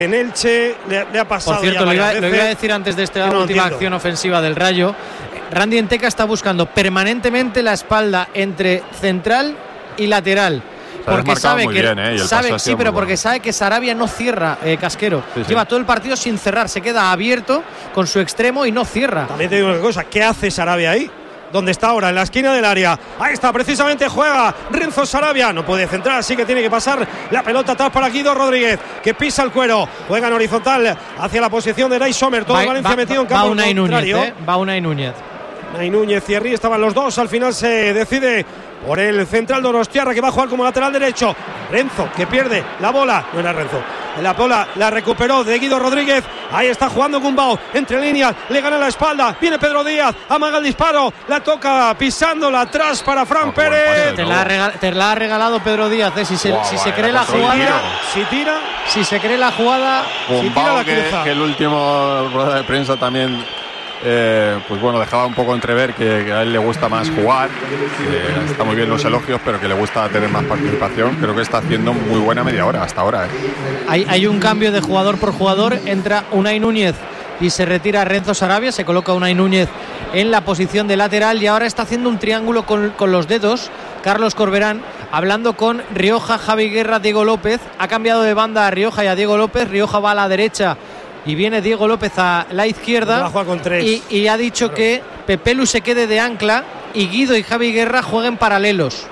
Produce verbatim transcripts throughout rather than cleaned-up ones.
En Elche le, le ha pasado. Por cierto, ya lo iba, veces, lo iba a decir antes de esta no última entiendo. acción ofensiva del Rayo. Randy Enteca está buscando permanentemente la espalda entre central y lateral. Porque sabe que bien, ¿eh? sabe, sí, pero porque bueno. sabe que Sarabia no cierra, eh, Casquero. Sí, sí. Lleva todo el partido sin cerrar, se queda abierto con su extremo y no cierra. También te digo una cosa, ¿qué hace Sarabia ahí? ¿Dónde está ahora? En la esquina del área. Ahí está, precisamente juega Renzo Sarabia. No puede centrar, así que tiene que pasar la pelota atrás para Guido Rodríguez, que pisa el cuero. Juega en horizontal hacia la posición de Nai Sommer. Todo va, Valencia va, metido en va campo Unai contrario. Núñez, ¿eh? Va Unai Núñez. Nai Núñez y Henry estaban los dos. Al final se decide por el central Donostiarra, que va a jugar como lateral derecho. Renzo, que pierde la bola. No era Renzo. La bola la recuperó de Guido Rodríguez. Ahí está jugando Gumbau. Entre líneas, le gana la espalda. Viene Pedro Díaz, amaga el disparo. La toca pisándola atrás para Fran Oh, Pérez. Te la, ha regal, te la ha regalado Pedro Díaz, ¿eh? Si se, Wow, si se vaya, cree la control, jugada. tío. Si tira, Si se cree la jugada. si tira la que, cruza. que el último rueda de prensa también eh, pues bueno, dejaba un poco entrever que, que a él le gusta más jugar, eh, está muy bien los elogios, pero que le gusta tener más participación. Creo que está haciendo muy buena media hora hasta ahora, eh. Hay, hay un cambio de jugador por jugador. Entra Unai Núñez y se retira Renzo Sarabia. Se coloca Unai Núñez en la posición de lateral y ahora está haciendo un triángulo con, con los dedos Carlos Corberán, hablando con Rioja, Javi Guerra, Diego López. Ha cambiado de banda a Rioja y a Diego López. Rioja va a la derecha y viene Diego López a la izquierda. Va a jugar con tres. Y, y ha dicho claro. que Pepelu se quede de ancla y Guido y Javi Guerra jueguen paralelos.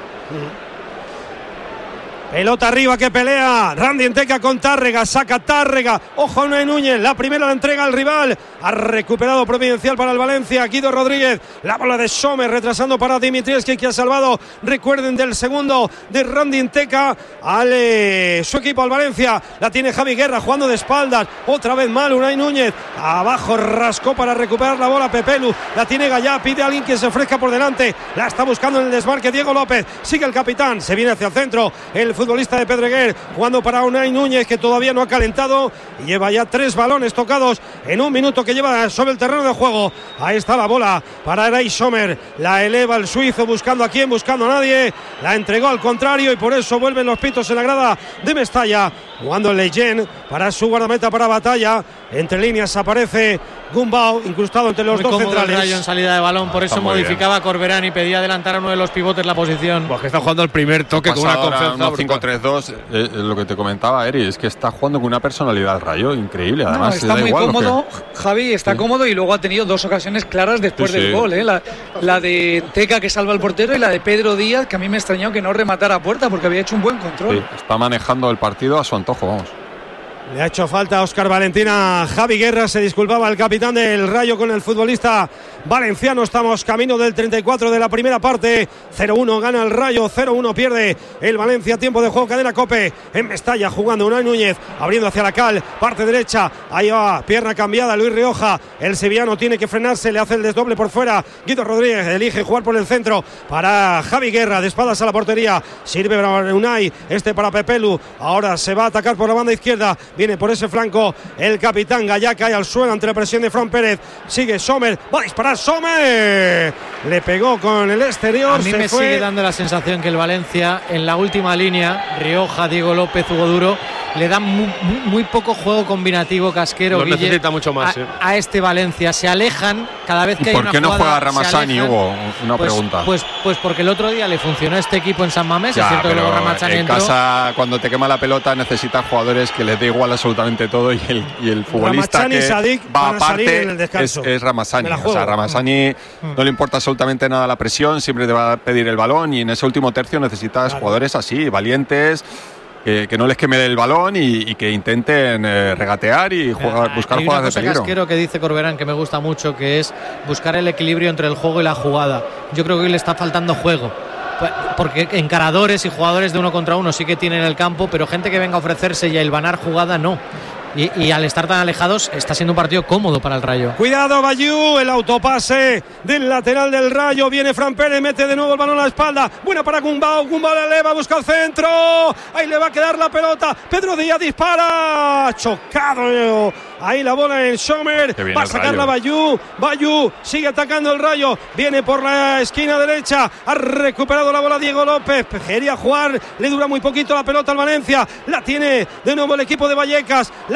Pelota arriba que pelea Randy Enteca con Tárrega, saca Tárrega, ojo a Unai Núñez, la primera la entrega al rival, ha recuperado Providencial para el Valencia, Guido Rodríguez, la bola de Sommer retrasando para Dimitrievski, que ha salvado, recuerden, del segundo de Randy Enteca al eh, su equipo, al Valencia. La tiene Javi Guerra jugando de espaldas, otra vez mal Unai Núñez, abajo rascó para recuperar la bola Pepelu, la tiene Gallá, pide a alguien que se ofrezca por delante, la está buscando en el desmarque Diego López, sigue el capitán, se viene hacia el centro el futbolista de Pedreguer, jugando para Unai Núñez, que todavía no ha calentado y lleva ya tres balones tocados en un minuto que lleva sobre el terreno de juego. Ahí está la bola para Nai Sommer, la eleva el suizo buscando a quién, buscando a nadie, la entregó al contrario y por eso vuelven los pitos en la grada de Mestalla, jugando Leyen para su guardameta para Batalla. Entre líneas aparece Gumbau, incrustado entre los Muy dos cómodo centrales. El Rayo en salida de balón, por eso Está muy modificaba bien. Corberán y pedía adelantar a uno de los pivotes la posición. Pues que está jugando el primer toque con una confianza. cinco tres dos, eh, lo que te comentaba Eri, es que está jugando con una personalidad al Rayo increíble. Además, no, está da muy igual cómodo, que... Javi, está sí. cómodo y luego ha tenido dos ocasiones claras después sí, del sí. gol, ¿eh? la, la de Teca, que salva el portero, y la de Pedro Díaz, que a mí me extrañó que no rematara a puerta porque había hecho un buen control. Sí, está manejando el partido a su antojo, vamos. Le ha hecho falta a Óscar Valentina. Javi Guerra, se disculpaba el capitán del Rayo con el futbolista valenciano. Estamos camino del treinta y cuatro de la primera parte. cero uno gana el Rayo, cero uno pierde el Valencia. Tiempo de juego, cadena Cope en Mestalla, jugando Unai Núñez, abriendo hacia la cal, parte derecha, ahí va, pierna cambiada, Luis Rioja, el sevillano tiene que frenarse, le hace el desdoble por fuera, Guido Rodríguez elige jugar por el centro para Javi Guerra, de espaldas a la portería, sirve para Unai, este para Pepelu, ahora se va a atacar por la banda izquierda, viene por ese flanco el capitán Gallá, cae al suelo ante la presión de Fran Pérez, sigue Sommer, va a disparar Sommer, le pegó con el exterior. A mí se me fue. sigue dando la sensación que el Valencia en la última línea, Rioja, Diego López, Hugo Duro, le dan muy, muy, muy poco juego combinativo, Casquero, Lo Guille, necesita mucho más, a, ¿eh? a este Valencia, se alejan cada vez que hay ¿Por una qué no jugada, juega se Ramazzani, alejan. Hugo? Una pues, pregunta. Pues, pues porque el otro día le funcionó a este equipo en San Mamés, Ya, es cierto que pero luego Ramazzani en entró. casa, cuando te quema la pelota, necesitas jugadores que les dé igual absolutamente todo, y el, y el futbolista Ramazzani y que Sadik va van a salir aparte en el descanso. es, es Ramazzani. Me la O juego. sea, Ramazzani Mm. no le importa absolutamente nada la presión, siempre te va a pedir el balón, y en ese último tercio necesitas Claro. jugadores así, valientes, que, que no les queme el balón y, y que intenten eh, regatear y jugar, buscar Hay una jugadas de cosa, peligro. Casquero, que dice Corberán, que me gusta mucho, que es buscar el equilibrio entre el juego y la jugada. Yo creo que hoy le está faltando juego, porque encaradores y jugadores de uno contra uno sí que tienen el campo, pero gente que venga a ofrecerse y a hilvanar jugada no. Y, y al estar tan alejados está siendo un partido cómodo para el Rayo. Cuidado Bayú, el autopase del lateral del Rayo, viene Fran Pérez, mete de nuevo el balón a la espalda, buena para Gumbau, Gumbau la eleva, busca el centro, ahí le va a quedar la pelota, Pedro Díaz dispara, chocado, ahí la bola en Sommer, va a sacarla Bayú, Bayú sigue atacando el Rayo, viene por la esquina derecha, ha recuperado la bola Diego López, quería jugar, le dura muy poquito la pelota al Valencia, la tiene de nuevo el equipo de Vallecas, la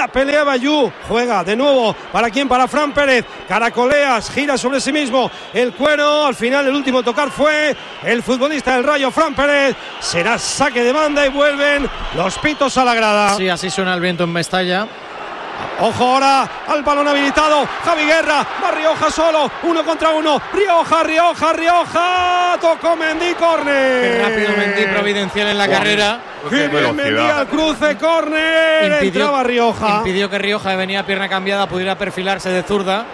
la pelea Bayú, juega de nuevo, ¿para quién? Para Fran Pérez, caracoleas, gira sobre sí mismo el cuero, al final el último tocar fue el futbolista del Rayo, Fran Pérez, será saque de banda y vuelven los pitos a la grada. Sí, así suena el viento en Mestalla. Ojo ahora al balón habilitado, Javi Guerra, va Rioja solo, uno contra uno, Rioja, Rioja, Rioja, tocó Mendy, córner. Qué rápido Mendy, providencial en la wow. carrera. Qué bien Mendy al cruce, córner, impidió, entraba Rioja. Impidió que Rioja, que venía a pierna cambiada, pudiera perfilarse de zurda.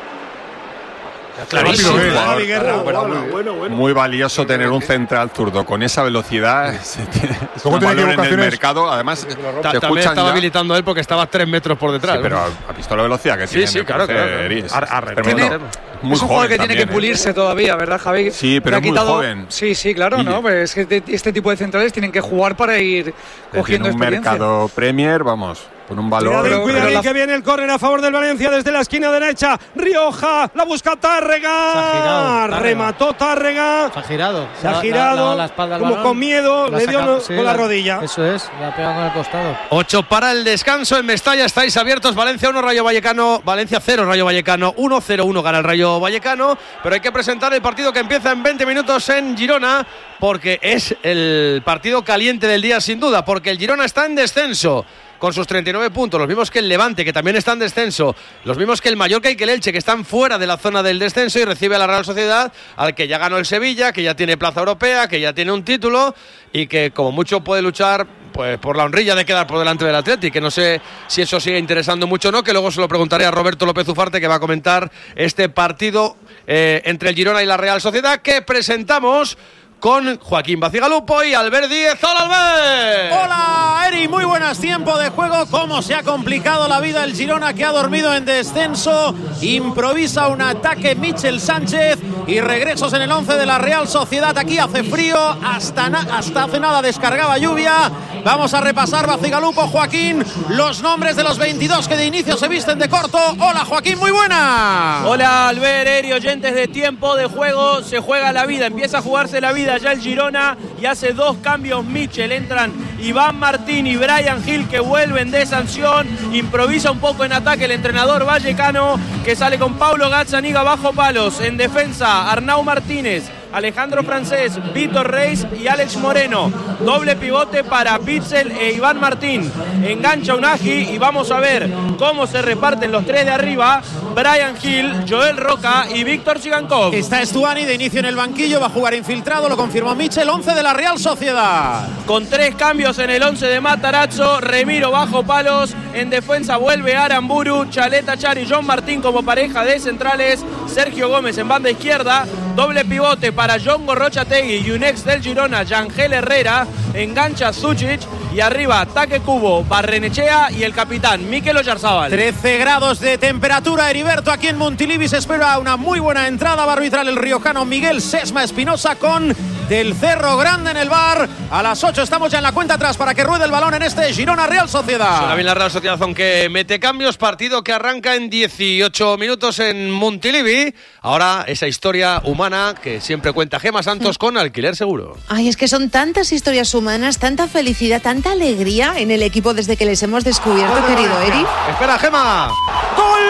Clarísimo, sí, jugador, Guerra, bueno, bueno, bueno, bueno. Muy valioso tener un central zurdo con esa velocidad. Es un valor en el mercado. Además, Ta te también estaba ya. habilitando él porque estaba tres metros por detrás. Sí, pero ha visto la velocidad que sí, tiene. Sí, sí, claro, claro. claro. Tiene, muy es un jugador que tiene que pulirse ¿eh? todavía, ¿verdad, Javi? Sí, pero es muy quitado, joven. Sí, sí, claro, ¿no? Pues es que este tipo de centrales tienen que jugar para ir cogiendo tiene un experiencia. mercado Premier, vamos. Con un valor. Cuidadín, cuidadín, la... que viene el córner a favor del Valencia desde la esquina derecha. Rioja, la busca Tárrega. Se ha girado, Tárrega. Remató Tárrega. Se ha girado. Se ha girado. La, la, la espalda al como balón. con miedo, la le dio sacado, no, sí, con la, la rodilla. Eso es, la ha pegado con el costado. ocho para el descanso en Mestalla. Estáis abiertos. Valencia uno, Rayo Vallecano. Valencia cero, Rayo Vallecano uno, cero uno gana el Rayo Vallecano. Pero hay que presentar el partido que empieza en veinte minutos en Girona, porque es el partido caliente del día sin duda, porque el Girona está en descenso con sus treinta y nueve puntos, los mismos que el Levante, que también está en descenso, los mismos que el Mallorca y que el Elche, que están fuera de la zona del descenso, y recibe a la Real Sociedad, al que ya ganó el Sevilla, que ya tiene plaza europea, que ya tiene un título y que como mucho puede luchar pues por la honrilla de quedar por delante del Atleti, que no sé si eso sigue interesando mucho o no, que luego se lo preguntaré a Roberto López Ufarte, que va a comentar este partido eh, entre el Girona y la Real Sociedad, que presentamos con Joaquín Bacigalupo y Albert Díez. ¡Hola, Albert! Hola, Eri, muy buenas. Tiempo de juego. Cómo se ha complicado la vida el Girona, que ha dormido en descenso. Improvisa un ataque Michel Sánchez y regresos en el once de la Real Sociedad. Aquí hace frío, hasta, hasta hace nada descargaba lluvia. Vamos a repasar, Bacigalupo, Joaquín, los nombres de los veintidós que de inicio se visten de corto. Hola, Joaquín, muy buena. Hola, Albert, Eri, oyentes de Tiempo de Juego. Se juega la vida, empieza a jugarse la vida ya el Girona y hace dos cambios Michel. Entran Iván Martín y Brian Hill, que vuelven de sanción. Improvisa un poco en ataque el entrenador vallecano, que sale con Paulo Gazzaniga bajo palos. En defensa, Arnau Martínez, Alejandro Francés, Víctor Reis y Alex Moreno. Doble pivote para Pitzel e Iván Martín. Engancha Unagi y vamos a ver cómo se reparten los tres de arriba. Brian Hill, Joel Roca y Víctor Sigankov. Está Estuani de inicio en el banquillo, va a jugar infiltrado, lo confirmó Michel. Once de la Real Sociedad. Con tres cambios en el once de Matarazzo. Remiro bajo palos. En defensa vuelve Aramburu, Chaleta Char y John Martín como pareja de centrales. Sergio Gómez en banda izquierda. Doble pivote para John Gorrochategui y un ex del Girona, Yangel Herrera. Engancha Zucic y arriba Taque Cubo, Barrenechea y el capitán Mikel Oyarzábal. trece grados de temperatura, Heriberto, aquí en Montilivi. Se espera una muy buena entrada. Va a arbitrar el riojano Miguel Sesma Espinosa con Del Cerro Grande en el bar. A las ocho estamos ya en la cuenta atrás para que ruede el balón en este Girona Real Sociedad. Suena bien la Real Sociedad, aunque mete cambios. Partido que arranca en dieciocho minutos en Montilivi. Ahora esa historia humana que siempre cuenta Gema Santos con Alquiler Seguro. Ay, es que son tantas historias humanas, tanta felicidad, tanta alegría en el equipo desde que les hemos descubierto, oh, querido Eri. Espera, Gema. ¡Gol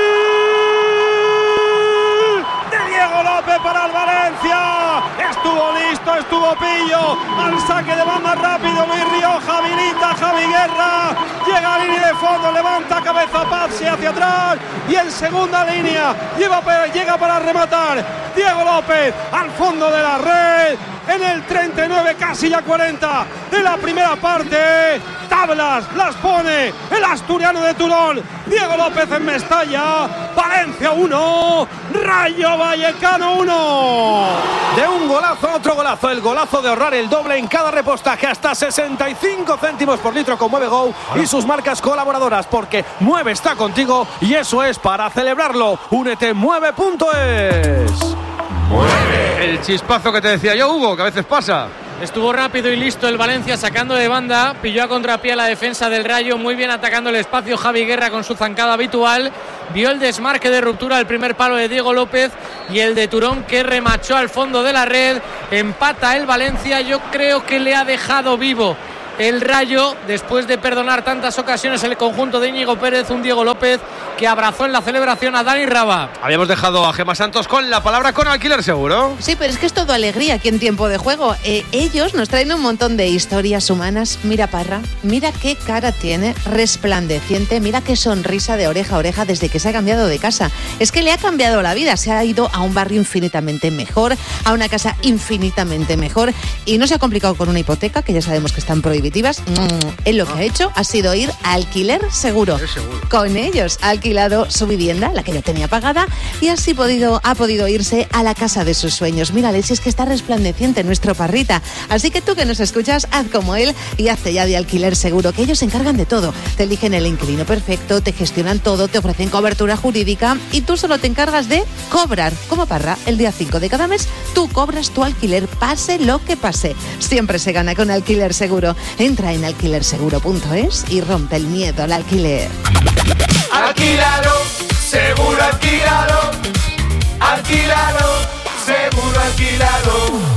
de Diego López para el Valencia! Estuvo listo, estuvo pillo. Al saque de banda rápido, Luis Rioja habilita Javi Guerra. Llega a línea de fondo, levanta cabeza Pazzi hacia atrás. Y en segunda línea lleva, llega para rematar Diego López al fondo de la red. En el treinta y nueve, casi ya cuarenta de la primera parte. Tablas las pone el asturiano de Turón, Diego López en Mestalla. Valencia uno, Rayo Vallecano uno. De un golazo a otro golazo, el golazo de ahorrar el doble en cada repostaje, hasta sesenta y cinco céntimos por litro con Mueve Go y sus marcas colaboradoras, porque Mueve está contigo y eso es para celebrarlo. Únete en mueve punto es. Mueve. El chispazo que te decía yo, Hugo, que a veces pasa. Estuvo rápido y listo el Valencia sacando de banda, pilló a contrapié la defensa del Rayo, muy bien atacando el espacio Javi Guerra con su zancada habitual, vio el desmarque de ruptura al primer palo de Diego López y el de Turón, que remachó al fondo de la red. Empata el Valencia, yo creo que le ha dejado vivo el Rayo, después de perdonar tantas ocasiones el conjunto de Íñigo Pérez, un Diego López que abrazó en la celebración a Dani Raba. Habíamos dejado a Gemma Santos con la palabra con Alquiler Seguro. Sí, pero es que es todo alegría aquí en Tiempo de Juego. Eh, ellos nos traen un montón de historias humanas. Mira Parra, mira qué cara tiene, resplandeciente, mira qué sonrisa de oreja a oreja desde que se ha cambiado de casa. Es que le ha cambiado la vida, se ha ido a un barrio infinitamente mejor, a una casa infinitamente mejor y no se ha complicado con una hipoteca, que ya sabemos que están prohibitivas. Él lo que ha hecho ha sido ir a Alquiler Seguro. Con ellos ha alquilado su vivienda, la que ya tenía pagada, y así podido, ha podido irse a la casa de sus sueños. Mírale, si es que está resplandeciente nuestro Parrita. Así que tú que nos escuchas, haz como él y hazte ya de Alquiler Seguro, que ellos se encargan de todo. Te eligen el inquilino perfecto, te gestionan todo, te ofrecen cobertura jurídica y tú solo te encargas de cobrar. Como Parra, el día cinco de cada mes, tú cobras tu alquiler, pase lo que pase. Siempre se gana con Alquiler Seguro. Entra en alquiler seguro punto es y rompe el miedo al alquiler. Alquilalo, seguro alquilalo. Alquilalo, seguro alquilalo.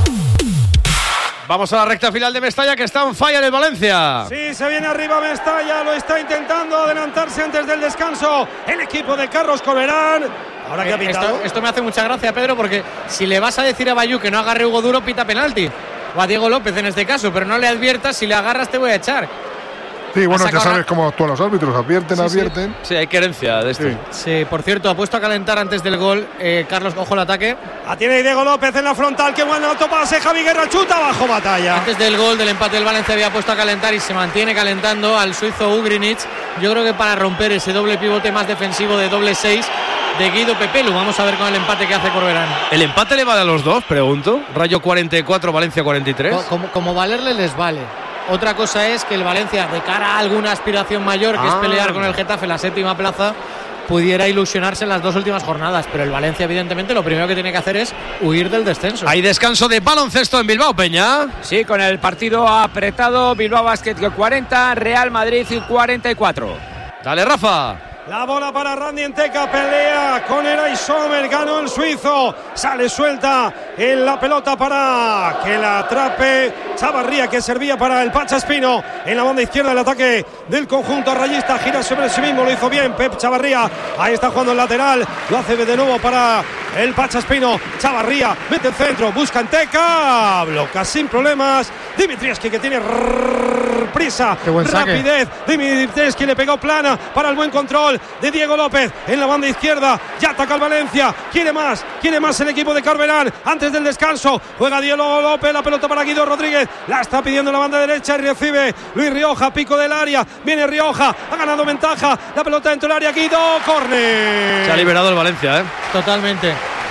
Vamos a la recta final de Mestalla, que está en falla en el Valencia. Sí, se viene arriba Mestalla, lo está intentando adelantarse antes del descanso el equipo de Carlos Corberán. Ahora que ha pitado. Esto, esto me hace mucha gracia, Pedro, porque si le vas a decir a Bayú que no agarre Hugo Duro, pita penalti. O a Diego López en este caso, pero no le adviertas, si le agarras te voy a echar. Sí, bueno, ya sabes cómo actúan los árbitros, advierten, sí, advierten. Sí. sí, hay querencia de esto. Sí. sí, por cierto, ha puesto a calentar antes del gol eh, Carlos, ojo el ataque. La tiene Diego López en la frontal, qué buen alto pase, Javi Guerra chuta bajo batalla. Antes del gol del empate del Valencia había puesto a calentar y se mantiene calentando al suizo Ugrinic. Yo creo que para romper ese doble pivote más defensivo de doble seis de Guido Pepelu. Vamos a ver con el empate que hace Corberán. ¿El empate le vale a los dos? Pregunto. Rayo cuarenta y cuatro, Valencia cuarenta y tres. Como, como valerle les vale. Otra cosa es que el Valencia, de cara a alguna aspiración mayor, que ah. es pelear con el Getafe en la séptima plaza, pudiera ilusionarse en las dos últimas jornadas. Pero el Valencia, evidentemente, lo primero que tiene que hacer es huir del descenso. Hay descanso de baloncesto en Bilbao, Peña. Sí, con el partido apretado. Bilbao Basket cuarenta, Real Madrid cuarenta y cuatro. Dale, Rafa. La bola para Randy Enteca, pelea con Eray Sommer, ganó el suizo, sale suelta en la pelota para que la atrape Chavarría, que servía para el Pacha Espino en la banda izquierda del ataque del conjunto rayista, gira sobre sí mismo, lo hizo bien Pep Chavarría, ahí está jugando el lateral, lo hace de nuevo para el Pacha Espino, Chavarría, mete el centro, busca Enteca, bloca sin problemas, Dimitrievski que tiene rrr, prisa, rapidez, Dimitrievski le pegó plana para el buen control de Diego López en la banda izquierda, ya ataca el Valencia, quiere más, quiere más el equipo de Corberán, antes del descanso, juega Diego López, la pelota para Guido Rodríguez, la está pidiendo en la banda derecha y recibe Luis Rioja, pico del área, viene Rioja, ha ganado ventaja, la pelota dentro del área, Guido, córner. Se ha liberado el Valencia, ¿eh? Totalmente.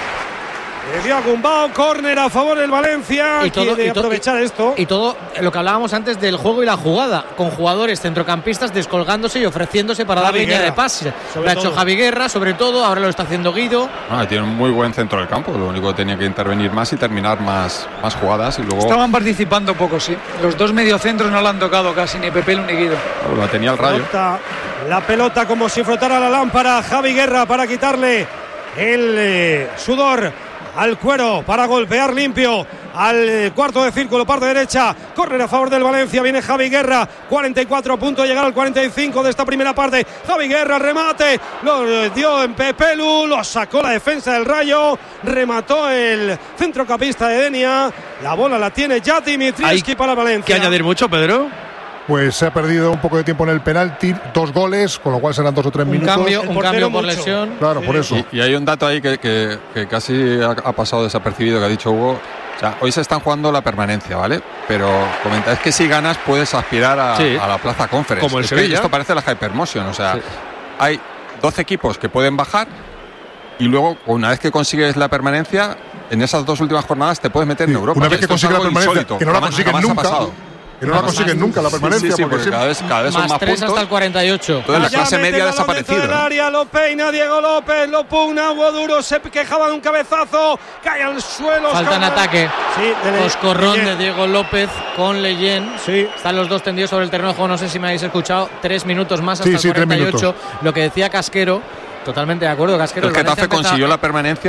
Dio Gumbao, córner a favor del Valencia. Y todo, quiere y to, aprovechar y, esto. Y todo lo que hablábamos antes del juego y la jugada, con jugadores centrocampistas descolgándose y ofreciéndose para Javi dar línea Guerra, de pase. Lo ha hecho Javi Guerra, sobre todo, ahora lo está haciendo Guido. Ah, tiene un muy buen centro del campo, lo único que tenía que intervenir más y terminar más, más jugadas y luego. Estaban participando poco, sí. Los dos mediocentros no lo han tocado casi, ni Pepelu ni Guido. Oh, la tenía el Rayo. Frota la pelota como si frotara la lámpara. Javi Guerra para quitarle el eh, sudor al cuero, para golpear limpio al cuarto de círculo, parte derecha, córner a favor del Valencia, viene Javi Guerra, cuarenta y cuatro a punto de llegar al cuarenta y cinco de esta primera parte, Javi Guerra, remate, lo dio en Pepelu, lo sacó la defensa del Rayo, remató el centrocampista de Denia, la bola la tiene ya Dimitrievski para Valencia. ¿Qué añadir mucho, Pedro? Pues se ha perdido un poco de tiempo en el penalti, dos goles, con lo cual serán dos o tres un minutos. Cambio, un cambio por mucho. lesión. Claro, sí. por eso. Y, y hay un dato ahí que, que, que casi ha, ha pasado desapercibido, que ha dicho Hugo. O sea, hoy se están jugando la permanencia, ¿vale? Pero comentáis que si ganas puedes aspirar a, sí. a la plaza Conference. Como el es Sevilla. Que esto parece la Hypermotion, o sea, sí. hay doce equipos que pueden bajar y luego, una vez que consigues la permanencia, en esas dos últimas jornadas te puedes meter sí. en Europa. Una vez que consigues la permanencia, insólito, que no la jamás, consigues jamás nunca. Ha pasado. Que no la consiguen nunca la permanencia. Sí, sí, sí, porque porque cada vez, cada vez son más más tres puntos. hasta el cuarenta y ocho. Entonces la clase media ha desaparecido. Del área, lo peina Diego López, lo pugna Hugo Duro, se quejaba de un cabezazo, cae al suelo. Falta en ataque. Sí, de Coscorrón de Diego López con Leyen. Sí. Están los dos tendidos sobre el terreno de juego. No sé si me habéis escuchado. Tres minutos más hasta sí, sí, el cuarenta y ocho. Lo que decía Casquero. Totalmente de acuerdo, Casquero. El Getafe consiguió la permanencia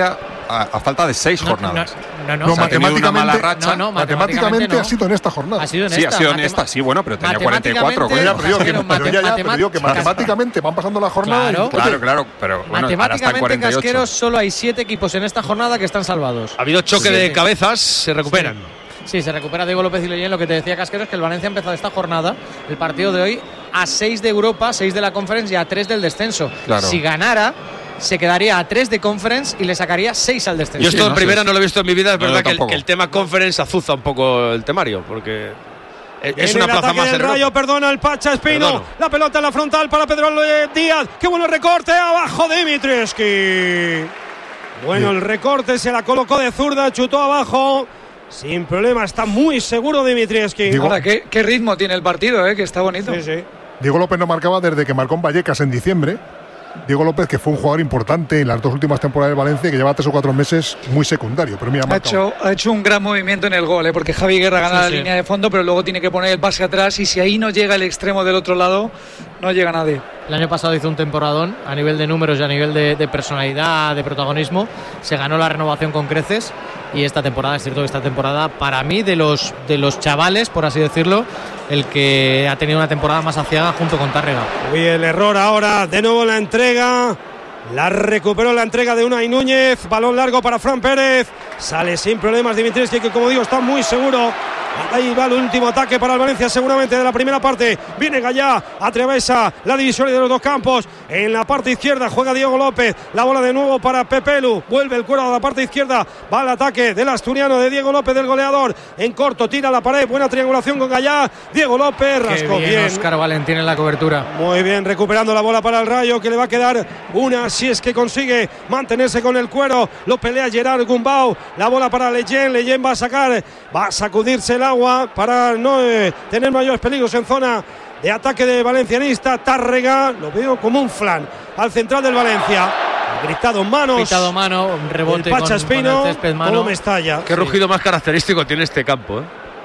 a, a falta de seis No, jornadas. no, no, O sea, no, ha tenido una mala matemáticamente- racha. No, no, Matemáticamente no. ha sido en esta jornada. Ha sido en Sí, esta. ha sido en Matem- esta, sí, bueno, pero tenía cuarenta y cuatro. Matemáticamente- coño. Ya, pero, digo que, Pero pero ya, ya, pero digo que matemáticas- matemáticamente van pasando la jornada. Claro. y, oye, Claro, claro, pero bueno, ahora está en Matemáticamente, cuarenta y ocho. Casqueros, solo hay siete equipos en esta jornada que están salvados. Ha habido choque Sí, de sí. cabezas, se recuperan. Sí, se recupera Diego López y Leyen. Lo que te decía Casquero es que el Valencia ha empezado esta jornada, el partido de hoy, a seis de Europa, seis de la Conference y a tres del descenso. Claro. Si ganara, se quedaría a tres de Conference y le sacaría seis al descenso. Yo esto en no, primera sí, no lo he visto en mi vida. Es No, verdad yo que el, tampoco. que el tema Conference azuza un poco el temario, porque es En una el plaza ataque más del en Rayo, Europa. perdona el Pacha Espino. Perdono. La pelota en la frontal para Pedro Díaz. Qué bueno el recorte, abajo Dimitrievski. Bueno, el recorte se la colocó de zurda, chutó abajo. Sin problema, está muy seguro Dimitrievski. Digo- Ahora, ¿qué, qué ritmo tiene el partido, eh? Que está bonito. Sí, sí. Diego López no marcaba desde que marcó en Vallecas en diciembre. Diego López, que fue un jugador importante en las dos últimas temporadas de Valencia, que lleva tres o cuatro meses muy secundario. Pero mira, ha Ha marcado. hecho, ha hecho un gran movimiento en el gol, ¿eh? Porque Javi Guerra gana Sí, la sí. línea de fondo, pero luego tiene que poner el pase atrás y si ahí no llega el extremo del otro lado, no llega nadie. El año pasado hizo un temporadón a nivel de números y a nivel de, de personalidad, de protagonismo. Se ganó la renovación con creces y esta temporada, es cierto que esta temporada, para mí, de los, de los chavales, por así decirlo, el que ha tenido una temporada más aciaga junto con Tárrega. Uy, el error ahora, de nuevo la entrega. La recuperó la entrega de Unai Núñez. Balón largo para Fran Pérez. Sale sin problemas Dimitrievski, que como digo está muy seguro. Ahí va el último ataque para el Valencia, seguramente de la primera parte. Viene Gallá, atraviesa la división de los dos campos. En la parte izquierda juega Diego López. La bola de nuevo para Pepelu. Vuelve el cuero a la parte izquierda. Va al ataque del asturiano de Diego López, del goleador. En corto, tira la pared. Buena triangulación con Gallá. Diego López Qué rascó bien, bien. Óscar Valentín en la cobertura. Muy bien, recuperando la bola para el Rayo, que le va a quedar una si es que consigue mantenerse con el cuero. Lo pelea Gerard Gumbau. La bola para Leyen. Leyen va a sacar, va a sacudirse el agua para no eh, tener mayores peligros en zona de ataque de valencianista. Tárrega, lo veo como un flan al central del Valencia. Ha gritado manos. Pitado mano, un rebote el Pacha con, Espino, con el césped mano. todo Mestalla. Qué rugido más característico tiene este campo, ¿eh?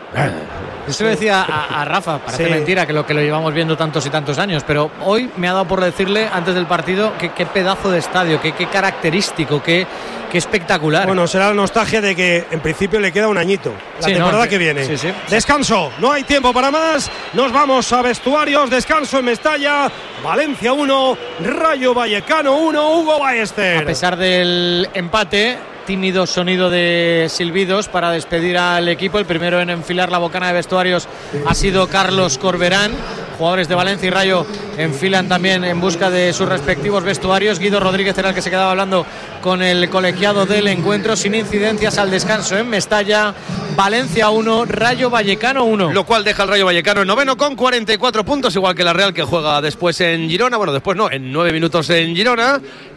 Eso le decía a, a Rafa, parece Sí. mentira que lo que lo llevamos viendo tantos y tantos años, pero hoy me ha dado por decirle antes del partido que qué pedazo de estadio, qué, qué característico, qué, qué espectacular. Bueno, será la nostalgia de que en principio le queda un añito. La Sí, temporada no, que viene. sí, sí. Descanso, no hay tiempo para más. Nos vamos a vestuarios. Descanso en Mestalla. Valencia uno, Rayo Vallecano uno, Hugo Ballester. A pesar del empate, tímido sonido de silbidos para despedir al equipo. El primero en enfilar la bocana de vestuarios ha sido Carlos Corberán. Jugadores de Valencia y Rayo enfilan también en busca de sus respectivos vestuarios. Guido Rodríguez era el que se quedaba hablando con el colegiado del encuentro, sin incidencias al descanso en Mestalla. Valencia uno, Rayo Vallecano uno. Lo cual deja al Rayo Vallecano en noveno con cuarenta y cuatro puntos, igual que la Real, que juega después en Girona. Bueno, después no, en nueve minutos en Girona.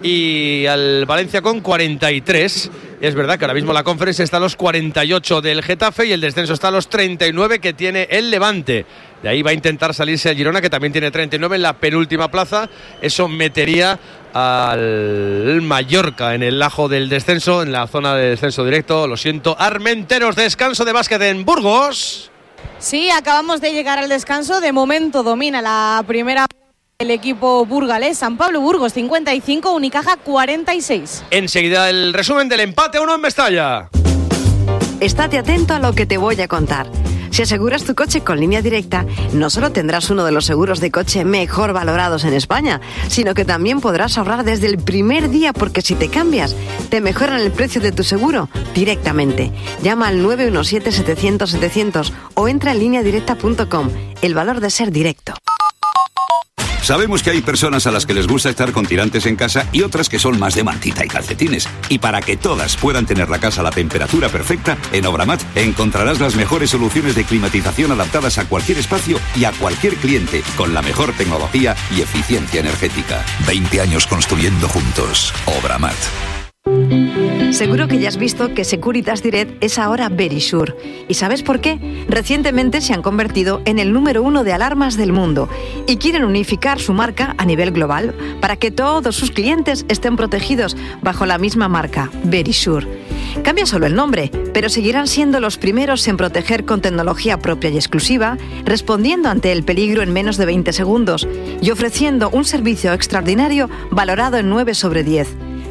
Y al Valencia con cuarenta y tres. Es verdad que ahora mismo la Conference está a los cuarenta y ocho del Getafe y el descenso está a los treinta y nueve que tiene el Levante. De ahí va a intentar salirse el Girona, que también tiene treinta y nueve en la penúltima plaza. Eso metería al Mallorca en el lajo del descenso, en la zona de descenso directo. Lo siento, Armenteros. Descanso de básquet en Burgos. Sí, acabamos de llegar al descanso. De momento domina la primera el equipo burgalés. San Pablo Burgos cincuenta y cinco, Unicaja cuarenta y seis. Enseguida el resumen del empate uno en Mestalla. Estate atento a lo que te voy a contar. Si aseguras tu coche con Línea Directa, no solo tendrás uno de los seguros de coche mejor valorados en España, sino que también podrás ahorrar desde el primer día, porque si te cambias, te mejoran el precio de tu seguro directamente. Llama al nueve uno siete, setecientos, setecientos o entra en línea directa punto com. El valor de ser directo. Sabemos que hay personas a las que les gusta estar con tirantes en casa y otras que son más de mantita y calcetines. Y para que todas puedan tener la casa a la temperatura perfecta, en Obramat encontrarás las mejores soluciones de climatización adaptadas a cualquier espacio y a cualquier cliente, con la mejor tecnología y eficiencia energética. veinte años construyendo juntos. Obramat. Seguro que ya has visto que Securitas Direct es ahora Verisure. ¿Y sabes por qué? Recientemente se han convertido en el número uno de alarmas del mundo y quieren unificar su marca a nivel global para que todos sus clientes estén protegidos bajo la misma marca, Verisure. Cambia solo el nombre, pero seguirán siendo los primeros en proteger con tecnología propia y exclusiva, respondiendo ante el peligro en menos de veinte segundos y ofreciendo un servicio extraordinario valorado en nueve sobre diez.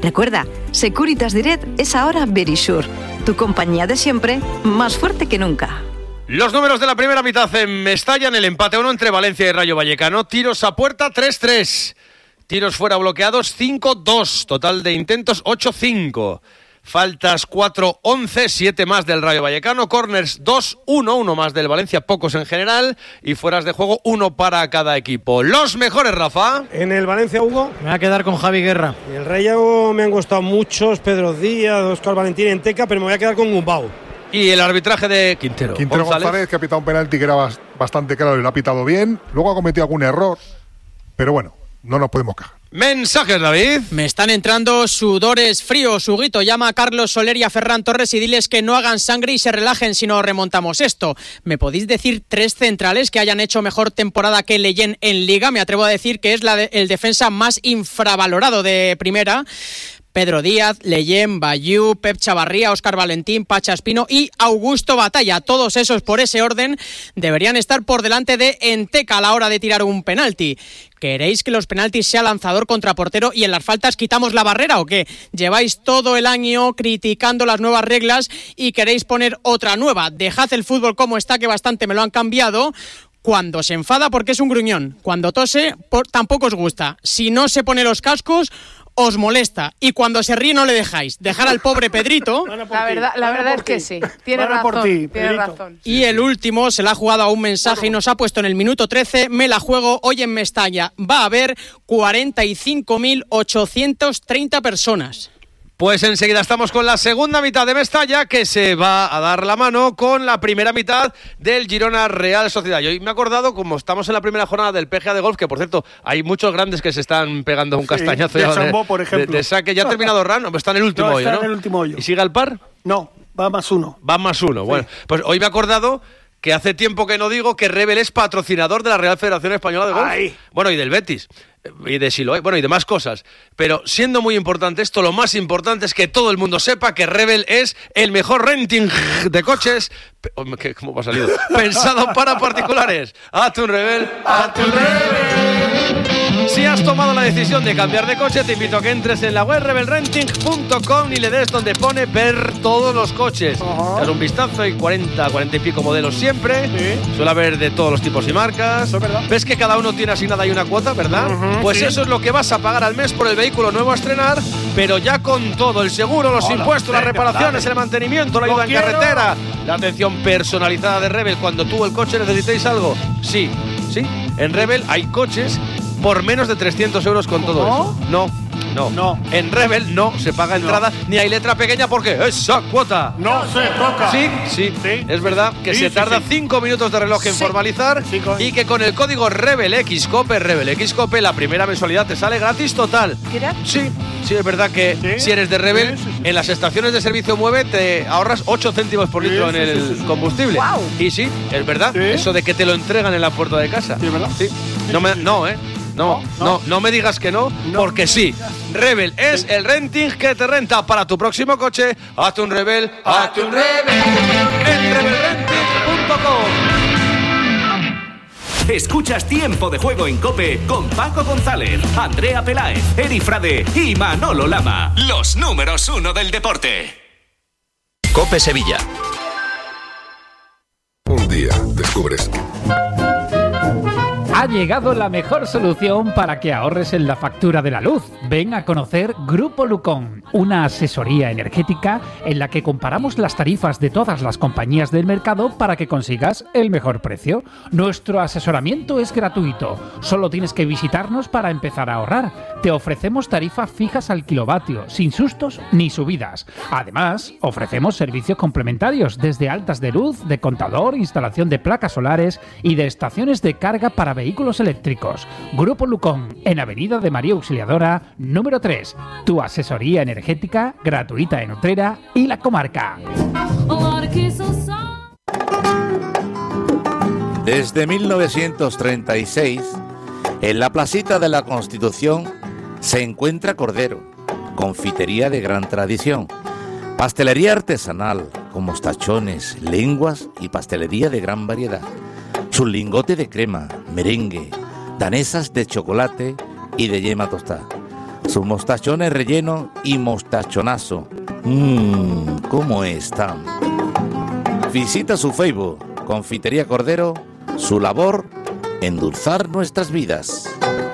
Recuerda, Securitas Direct es ahora Verisure, tu compañía de siempre, más fuerte que nunca. Los números de la primera mitad en Mestalla, en el empate uno entre Valencia y Rayo Vallecano. Tiros a puerta tres tres. Tiros fuera bloqueados cinco dos. Total de intentos ocho cinco. Faltas cuatro once, siete más del Rayo Vallecano. Corners dos uno, uno más del Valencia, pocos en general. Y fueras de juego, uno para cada equipo. Los mejores, Rafa. En el Valencia, Hugo. Me voy a quedar con Javi Guerra. Y el Rayo me han gustado muchos. Pedro Díaz, Óscar Valentín, Enteca, pero me voy a quedar con Gumbau. Y el arbitraje de Quintero. Quintero González, González que ha pitado un penalti que era bastante claro y lo ha pitado bien. Luego ha cometido algún error. Pero bueno, no nos podemos quejar. Mensajes, David. Me están entrando sudores fríos. Huguito, llama a Carlos Soler y a Ferran Torres y diles que no hagan sangre y se relajen si no remontamos esto. ¿Me podéis decir tres centrales que hayan hecho mejor temporada que Leyen en Liga? Me atrevo a decir que es la de, el defensa más infravalorado de primera. Pedro Díaz, Leyen, Bayú, Pep Chavarría, Óscar Valentín, Pacha Espino y Augusto Batalla. Todos esos, por ese orden, deberían estar por delante de Enteca a la hora de tirar un penalti. ¿Queréis que los penaltis sea lanzador contra portero y en las faltas quitamos la barrera o qué? Lleváis todo el año criticando las nuevas reglas y queréis poner otra nueva. Dejad el fútbol como está, que bastante me lo han cambiado. Cuando se enfada porque es un gruñón. Cuando tose por, tampoco os gusta. Si no se pone los cascos, os molesta. Y cuando se ríe no le dejáis. Dejar al pobre Pedrito. La verdad, la verdad es que sí. Tiene razón. Ti, tiene razón. Y el último se la ha jugado a un mensaje y nos ha puesto en el minuto trece. Me la juego hoy en Mestalla. Va a haber cuarenta y cinco mil ochocientas treinta personas. Pues enseguida estamos con la segunda mitad de Mestalla, que se va a dar la mano con la primera mitad del Girona Real Sociedad. Y hoy me he acordado, como estamos en la primera jornada del P G A de golf, que por cierto, hay muchos grandes que se están pegando un castañazo. Sí, de ya Chambó, de, por ejemplo. De, de saque. ¿Ya ha terminado Ran? Está en el último no, hoyo, está ¿no? en el último hoyo. ¿Y sigue al par? No, va más uno. Va más uno. Sí. Bueno, pues hoy me he acordado que hace tiempo que no digo que Rebel es patrocinador de la Real Federación Española de Golf. Ay. Bueno, y del Betis. Y de Siloé, bueno, y de más cosas. Pero siendo muy importante esto, lo más importante es que todo el mundo sepa que Rebel es el mejor renting de coches. ¿Cómo me ha salido? Pensado para particulares. Hazte un Rebel, hazte un Rebel. Si has tomado la decisión de cambiar de coche, te invito a que entres en la web rebel renting punto com y le des donde pone ver todos los coches. Uh-huh. Das un vistazo, hay cuarenta, cuarenta y pico modelos siempre. Sí. Suele haber de todos los tipos y marcas. Eso es verdad. Ves que cada uno tiene asignada ahí una cuota, ¿verdad? Uh-huh, pues sí. Eso es lo que vas a pagar al mes por el vehículo nuevo a estrenar, pero ya con todo, el seguro, los Hola, impuestos, las reparaciones, el mantenimiento, la ayuda en carretera, la atención personalizada de Rebel cuando tú o el coche necesitéis algo. Sí, sí, en Rebel hay coches por menos de trescientos euros con todo eso. No, no, no. En Rebel no se paga entrada no. ni hay letra pequeña porque esa cuota no se toca. Sí, sí, sí. Es verdad que sí, se tarda cinco sí, sí. minutos de reloj en sí. formalizar sí, y que con el código RebelXCope, RebelXCope, la primera mensualidad te sale gratis total. ¿Qué? Sí, sí, es verdad que ¿Sí? si eres de Rebel, sí, sí, sí. en las estaciones de servicio Mueve te ahorras ocho céntimos por litro sí, en el sí, sí, sí. combustible. Wow. Y sí, es verdad, sí. eso de que te lo entregan en la puerta de casa. Sí, ¿verdad? Sí. No, me, no, ¿eh? No, no, no, no me digas que no, no, porque sí. Rebel es sí. el renting que te renta para tu próximo coche. Hazte un Rebel, hazte un Rebel en rebel renting punto com. Escuchas Tiempo de Juego en COPE con Paco González, Andrea Peláez, Eri Frade y Manolo Lama. Los números uno del deporte. COPE Sevilla. Un día descubres. Ha llegado la mejor solución para que ahorres en la factura de la luz. Ven a conocer Grupo Lucón, una asesoría energética en la que comparamos las tarifas de todas las compañías del mercado para que consigas el mejor precio. Nuestro asesoramiento es gratuito. Solo tienes que visitarnos para empezar a ahorrar. Te ofrecemos tarifas fijas al kilovatio, sin sustos ni subidas. Además, ofrecemos servicios complementarios desde altas de luz, de contador, instalación de placas solares y de estaciones de carga para vehículos Vehículos eléctricos. Grupo Lucón, en Avenida de María Auxiliadora, número tres. Tu asesoría energética gratuita en Utrera y la comarca. Desde mil novecientos treinta y seis, en la placita de la Constitución se encuentra Cordero, confitería de gran tradición, pastelería artesanal con mostachones, lenguas y pastelería de gran variedad. Su lingote de crema, merengue, danesas de chocolate y de yema tostada. sus mostachones relleno y mostachonazo. Mmm, ¿cómo están? Visita su Facebook, Confitería Cordero, su labor, endulzar nuestras vidas.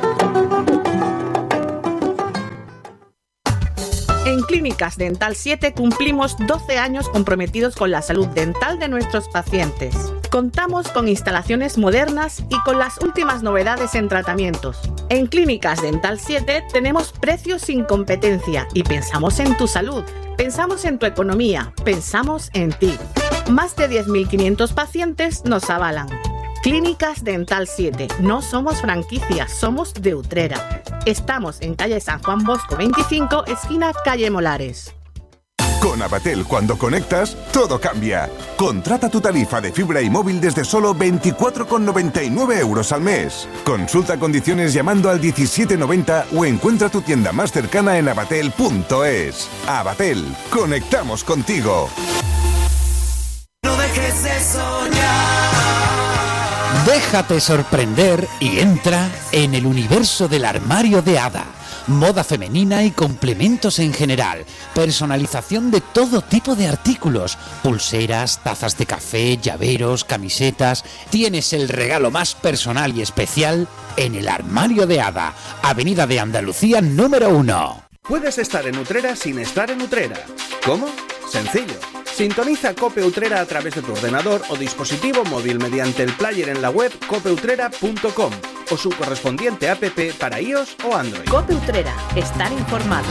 En Clínicas Dental siete cumplimos doce años comprometidos con la salud dental de nuestros pacientes. Contamos con instalaciones modernas y con las últimas novedades en tratamientos. En Clínicas Dental siete tenemos precios sin competencia y pensamos en tu salud, pensamos en tu economía, pensamos en ti. Más de diez mil quinientos pacientes nos avalan. Clínicas Dental siete. No somos franquicias, somos de Utrera. Estamos en calle San Juan Bosco veinticinco, esquina calle Molares. Con Abatel, cuando conectas, todo cambia. Contrata tu tarifa de fibra y móvil desde solo veinticuatro con noventa y nueve euros al mes. Consulta condiciones llamando al diecisiete noventa o encuentra tu tienda más cercana en abatel punto es. Abatel, conectamos contigo. No dejes de soñar. Déjate sorprender y entra en el universo del armario de Ada. Moda femenina y complementos en general. Personalización de todo tipo de artículos. Pulseras, tazas de café, llaveros, camisetas. Tienes el regalo más personal y especial en el armario de Ada. Avenida de Andalucía número uno. Puedes estar en Utrera sin estar en Utrera. ¿Cómo? Sencillo. Sintoniza Cope Utrera a través de tu ordenador o dispositivo móvil mediante el player en la web cope utrera punto com o su correspondiente app para iOS o Android. Cope Utrera. Estar informado.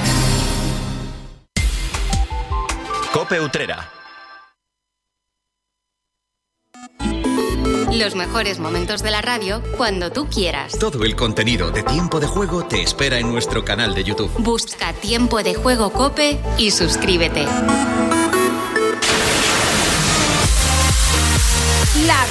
Cope Utrera. Los mejores momentos de la radio cuando tú quieras. Todo el contenido de Tiempo de Juego te espera en nuestro canal de YouTube. Busca Tiempo de Juego Cope y suscríbete. La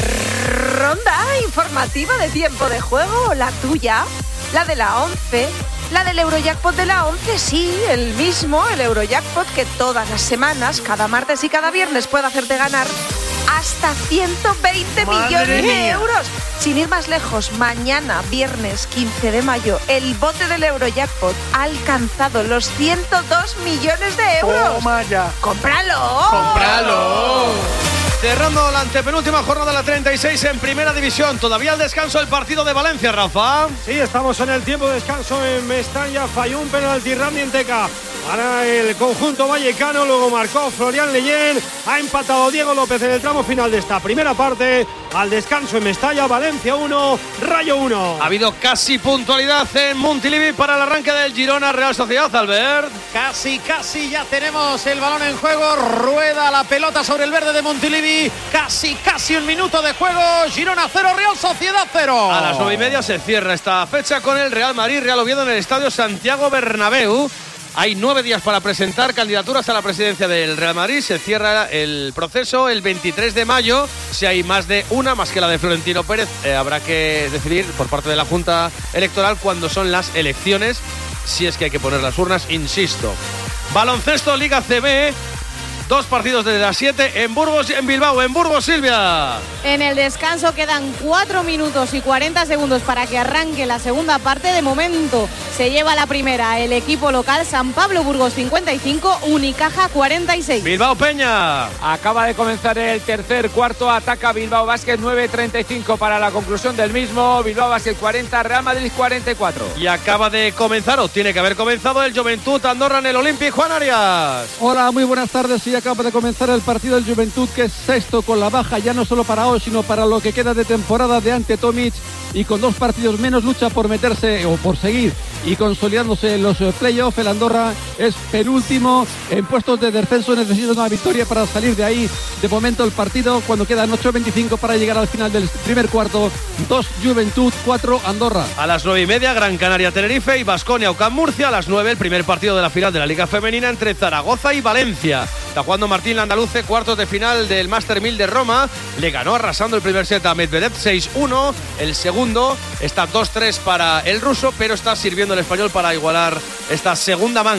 ronda informativa de Tiempo de Juego, la tuya, la de la once, la del Eurojackpot de la once, sí, el mismo, el Eurojackpot que todas las semanas, cada martes y cada viernes puede hacerte ganar hasta ciento veinte millones de euros. Sin ir más lejos, mañana, viernes quince de mayo, el bote del Eurojackpot ha alcanzado los ciento dos millones de euros. ¡Toma ya! ¡Cómpralo! ¡Cómpralo! Cerrando la antepenúltima jornada, la treinta y seis en Primera División. Todavía al descanso el partido de Valencia, Rafa. Sí, estamos en el tiempo de descanso en Mestalla. Falló un penalti Randy Enteca para el conjunto vallecano. Luego marcó Florian Leyen. Ha empatado Diego López en el tramo final de esta primera parte. Al descanso en Mestalla, Valencia uno, Rayo uno. Ha habido casi puntualidad en Montilivi para el arranque del Girona Real Sociedad, Albert. Casi, casi ya tenemos el balón en juego. Rueda la pelota sobre el verde de Montilivi. Casi, casi un minuto de juego. Girona cero, Real Sociedad cero. A las nueve y media se cierra esta fecha con el Real Madrid Real Oviedo en el Estadio Santiago Bernabéu. Hay nueve días para presentar candidaturas a la presidencia del Real Madrid. Se cierra el proceso el veintitrés de mayo. Si hay más de una, más que la de Florentino Pérez, eh, habrá que decidir por parte de la Junta Electoral cuándo son las elecciones. Si es que hay que poner las urnas, insisto. Baloncesto Liga C B. Dos partidos desde las siete en Burgos y en Bilbao. En Burgos, Silvia. En el descanso quedan cuatro minutos y cuarenta segundos para que arranque la segunda parte. De momento se lleva la primera el equipo local. San Pablo Burgos cincuenta y cinco, Unicaja cuarenta y seis. Bilbao Peña. Acaba de comenzar el tercer cuarto. Ataca Bilbao Basket, nueve treinta y cinco para la conclusión del mismo. Bilbao Basket cuarenta, Real Madrid cuarenta y cuatro. Y acaba de comenzar, o tiene que haber comenzado, el Juventud Andorra en el Olympic. Juan Arias. Hola, muy buenas tardes. Y acaba de comenzar el partido del Juventud, que es sexto con la baja ya no solo para hoy sino para lo que queda de temporada de Ante Tomic, y con dos partidos menos lucha por meterse o por seguir y consolidándose en los playoffs. El Andorra es penúltimo en puestos de descenso, necesita una victoria para salir de ahí. De momento el partido, cuando quedan ocho veinticinco para llegar al final del primer cuarto, dos Juventud, cuatro Andorra. A las nueve y media Gran Canaria Tenerife y Baskonia Ucam Murcia. A las nueve el primer partido de la final de la Liga Femenina entre Zaragoza y Valencia. Está jugando Martín Landaluce, cuartos de final del Master mil de Roma. Le ganó arrasando el primer set a Medvedev seis uno. El segundo está dos tres para el ruso, pero está sirviendo el español para igualar esta segunda manga.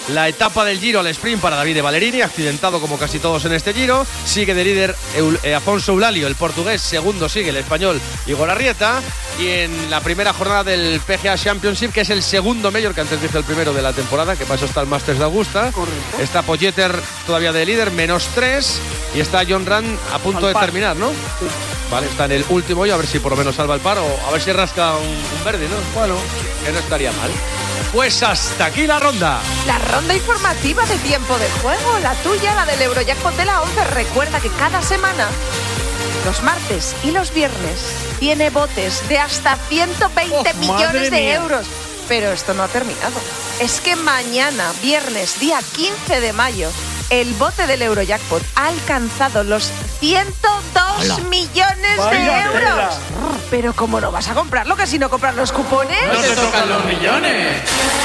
la etapa del Giro al sprint para Davide Ballerini, accidentado como casi todos en este Giro. Sigue de líder Eul- eh, Afonso Eulalio, el portugués. Segundo sigue el español Igor Arrieta. Y en la primera jornada del P G A Championship, que es el segundo mayor, que antes dije el primero de la temporada, que para eso está el Masters de Augusta. Correcto. Está Pogačar todavía de líder, menos tres. Y está John Ram a punto de terminar, ¿no? Sí. Vale, está en el último hoyo, a ver si por lo menos salva el par o a ver si rasca un, un verde, ¿no? Bueno, que no estaría mal. Pues hasta aquí la ronda. La ronda informativa de tiempo de juego, la tuya, la del Eurojackpot de la once. Recuerda que cada semana, los martes y los viernes, tiene botes de hasta ciento veinte oh, millones de mía. euros. Pero esto no ha terminado. Es que mañana, viernes, día quince de mayo, el bote del Eurojackpot ha alcanzado los ciento dos Hola. millones Vaya de euros. Tela. Pero ¿cómo no vas a comprarlo? Que si no compras los cupones. No te tocan los millones.